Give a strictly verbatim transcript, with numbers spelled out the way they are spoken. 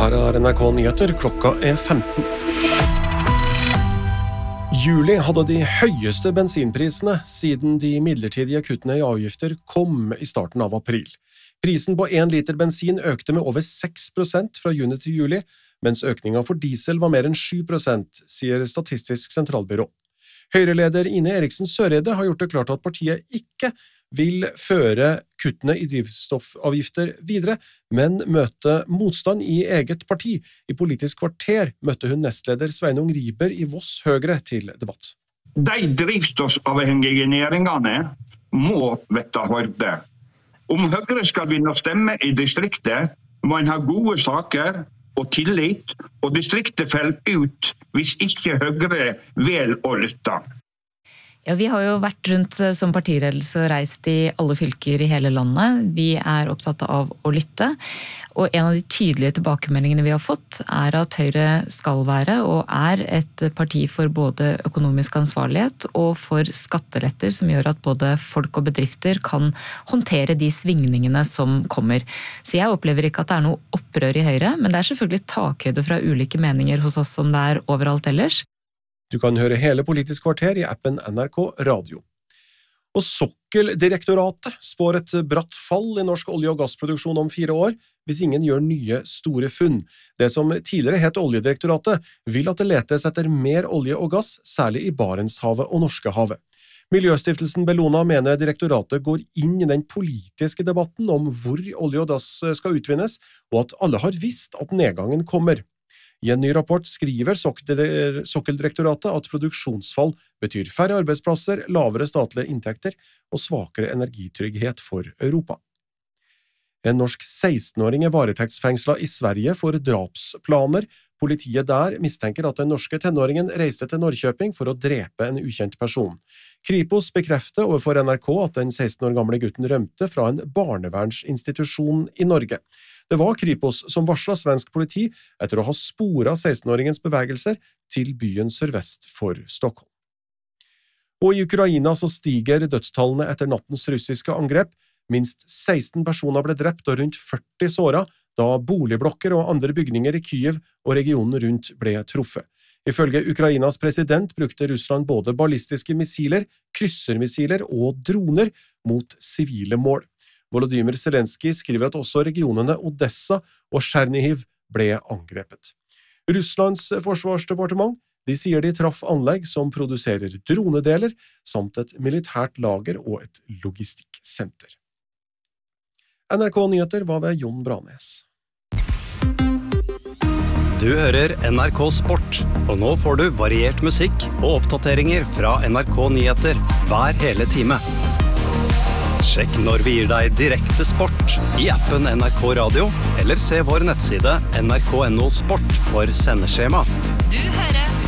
Her er N R K Nyheter, klokka er femten. Juli hadde de høyeste bensinprisene siden de midlertidige kuttene i avgifter kom i starten av april. Prisen på en liter bensin økte med over seks prosent fra juni til juli, mens økningen for diesel var mer enn sju prosent, sier Statistisk sentralbyrå. Høyreleder Ine Eriksen Søreide har gjort det klart at partiet ikke vil føre kuttene i drivstoffavgifter videre, men møte motstand i eget parti. I Politisk kvarter møtte hun nestleder Sveinung Riber i Voss Høgre til debatt. De drivstoffavhengige næringene må vette hørte. Om Høgre skal vinne stemme i distriktet, må en ha gode saker og tillit, og distriktet faller ut hvis ikke Høgre vel å lytte. Ja, vi har jo vært rundt som partiledelse og reist i alle fylker i hele landet. Vi er opptatt av å lytte, og en av de tydelige tilbakemeldingene vi har fått er at Høyre skal være og er et parti for både økonomisk ansvarlighet og for skatteletter som gjør at både folk og bedrifter kan håndtere de svingningene som kommer. Så jeg opplever ikke at det er noe opprør i Høyre, men det er selvfølgelig takhøyde fra ulike meninger hos oss som det er overalt ellers. Du kan høre hele Politisk kvarter i appen N R K Radio. Og Sokkeldirektoratet spår et bratt fall i norsk olje- og gassproduksjon om fire år, hvis ingen gjør nye store funn. Det som tidligere het Oljedirektoratet vil at det letes etter mer olje og gass, særlig i Barentshavet og Norskehavet. Miljøstiftelsen Bellona mener direktoratet går inn i den politiske debatten om hvor olje og gass skal utvinnes, og at alle har visst at nedgangen kommer. I en ny rapport skriver Sokkeldirektoratet at produksjonsfall betyr færre arbeidsplasser, lavere statlige inntekter og svakere energitrygghet for Europa. En norsk seksten-åring er varetektsfengslet i Sverige for drapsplaner. Politiet der mistenker at den norske tenåringen reiste til Norrköping for å drepe en ukjent person. Kripos bekrefter overfor N R K at den seksten år gamle gutten rømte fra en barnevernsinstitusjon i Norge. Det var Kripos som varslet svensk politi etter å ha sporet seksten-åringens bevegelser til byen sørvest for Stockholm. Og i Ukraina så stiger dødstallene etter nattens russiske angrep. Minst seksten personer ble drept og rundt førti såret da boligblokker og andre bygninger i Kyiv og regionen rundt ble truffet. Ifølge Ukrainas president brukte Russland både ballistiske missiler, kryssermissiler og droner mot sivile mål. Volodymyr Zelenskyj skriver at også regionene Odessa og Chernihiv ble angrepet. Russlands forsvarsdepartement de sier de traff anlegg som produserer dronedeler, samt et militært lager og et logistikksenter. N R K Nyheter var ved Jon Branes. Du hører N R K Sport, og nå får du variert musikk og oppdateringer fra N R K Nyheter hver hele time. Sjekk når vi gir deg direkte sport i appen N R K Radio, eller se vår nettside N R K punktum no sport for sendeskjema. Du hører